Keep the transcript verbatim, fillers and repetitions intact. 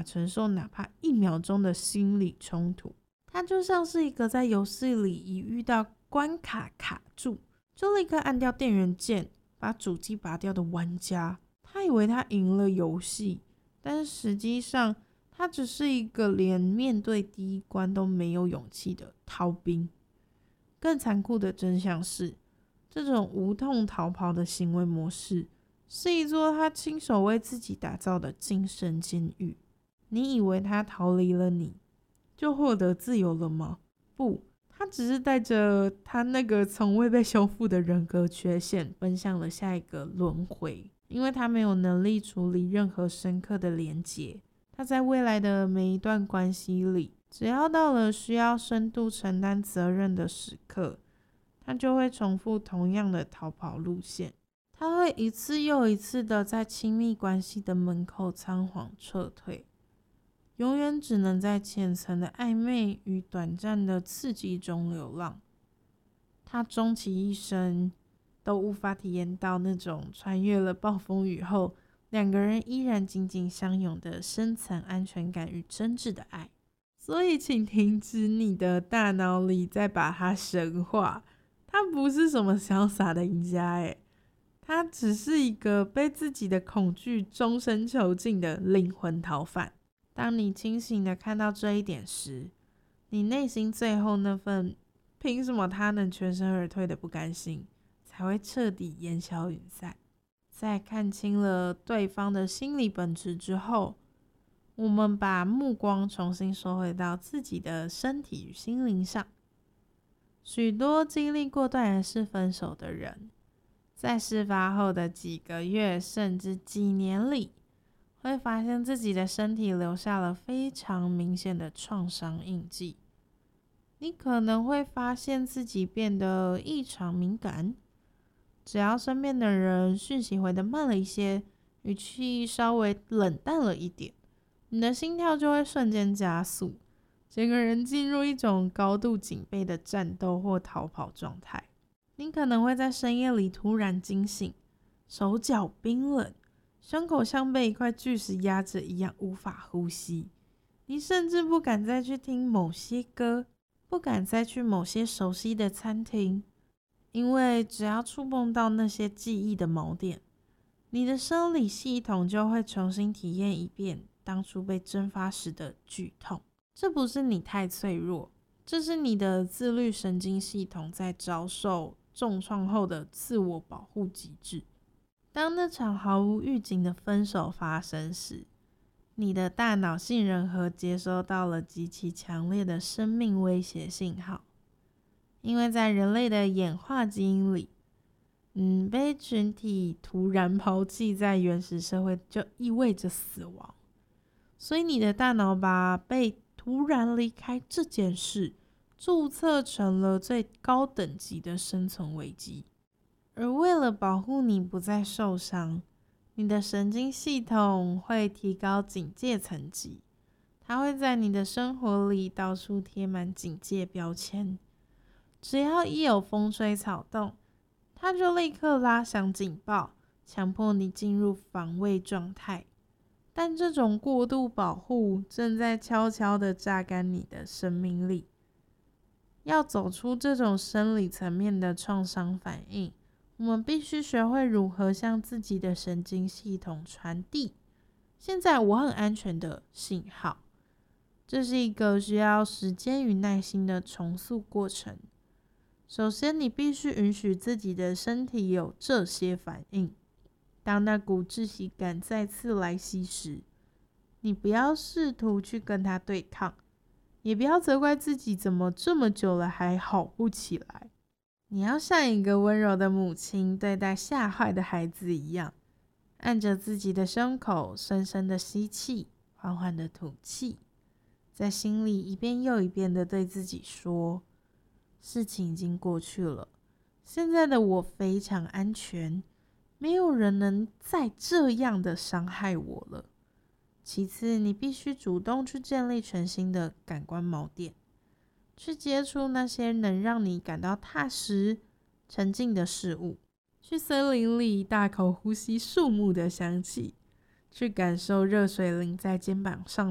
承受哪怕一秒钟的心理冲突。他就像是一个在游戏里一遇到关卡卡住就立刻按掉电源键把主机拔掉的玩家。他以为他赢了游戏，但是实际上他只是一个连面对第一关都没有勇气的逃兵。更残酷的真相是，这种无痛逃跑的行为模式是一座他亲手为自己打造的精神监狱。你以为他逃离了你就获得自由了吗？不，他只是带着他那个从未被修复的人格缺陷奔向了下一个轮回。因为他没有能力处理任何深刻的连结，他在未来的每一段关系里，只要到了需要深度承担责任的时刻，他就会重复同样的逃跑路线。他会一次又一次的在亲密关系的门口仓皇撤退，永远只能在浅层的暧昧与短暂的刺激中流浪。他终其一生都无法体验到那种穿越了暴风雨后两个人依然紧紧相拥的深层安全感与真挚的爱。所以请停止你的大脑里再把他神化，他不是什么潇洒的赢家耶，他只是一个被自己的恐惧终身囚禁的灵魂逃犯。当你清醒的看到这一点时，你内心最后那份凭什么他能全身而退的不甘心才会彻底烟消云散。在看清了对方的心理本质之后，我们把目光重新收回到自己的身体与心灵上。许多经历过断然式分手的人，在事发后的几个月甚至几年里，会发现自己的身体留下了非常明显的创伤印记。你可能会发现自己变得异常敏感，只要身边的人讯息回得慢了一些，语气稍微冷淡了一点，你的心跳就会瞬间加速，整个人进入一种高度警备的战斗或逃跑状态。你可能会在深夜里突然惊醒，手脚冰冷，胸口像被一块巨石压着一样无法呼吸。你甚至不敢再去听某些歌，不敢再去某些熟悉的餐厅，因为只要触碰到那些记忆的锚点，你的生理系统就会重新体验一遍当初被蒸发时的剧痛。这不是你太脆弱，这是你的自律神经系统在遭受重创后的自我保护机制。当那场毫无预警的分手发生时，你的大脑杏仁核接收到了极其强烈的生命威胁信号。因为在人类的演化基因里，嗯，被群体突然抛弃在原始社会就意味着死亡，所以你的大脑把被突然离开这件事注册成了最高等级的生存危机。而为了保护你不再受伤，你的神经系统会提高警戒层级，它会在你的生活里到处贴满警戒标签。只要一有风吹草动，它就立刻拉响警报，强迫你进入防卫状态。但这种过度保护正在悄悄地榨干你的生命力。要走出这种生理层面的创伤反应，我们必须学会如何向自己的神经系统传递现在我很安全的信号。这是一个需要时间与耐心的重塑过程。首先，你必须允许自己的身体有这些反应。当那股窒息感再次来袭时，你不要试图去跟它对抗，也不要责怪自己怎么这么久了还好不起来。你要像一个温柔的母亲对待吓坏的孩子一样，按着自己的胸口，深深的吸气，缓缓的吐气，在心里一遍又一遍的对自己说，事情已经过去了，现在的我非常安全，没有人能再这样的伤害我了。其次，你必须主动去建立全新的感官锚点，去接触那些能让你感到踏实、沉静的事物，去森林里大口呼吸树木的香气，去感受热水淋在肩膀上